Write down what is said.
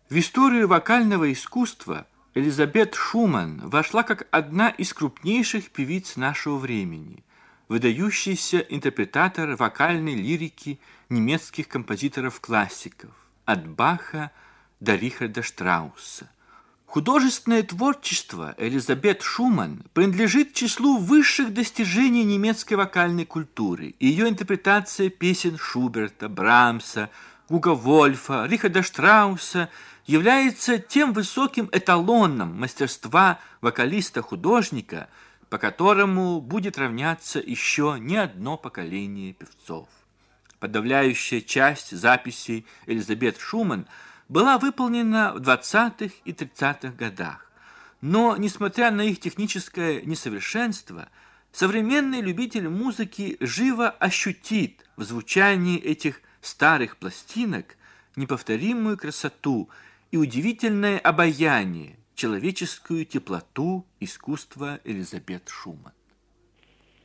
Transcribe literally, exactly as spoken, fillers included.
В историю вокального искусства Элизабет Шуман вошла как одна из крупнейших певиц нашего времени, выдающийся интерпретатор вокальной лирики немецких композиторов-классиков от Баха до Рихарда Штрауса. Художественное творчество Элизабет Шуман принадлежит к числу высших достижений немецкой вокальной культуры. Ее интерпретация песен Шуберта, Брамса, Гуга Вольфа, Рихарда Штрауса является тем высоким эталоном мастерства вокалиста-художника, по которому будет равняться еще не одно поколение певцов. Подавляющая часть записей Элизабет Шуман была выполнена в двадцатых и тридцатых годах. Но, несмотря на их техническое несовершенство, современный любитель музыки живо ощутит в звучании этих старых пластинок неповторимую красоту и удивительное обаяние, человеческую теплоту искусства Элизабет Шуман.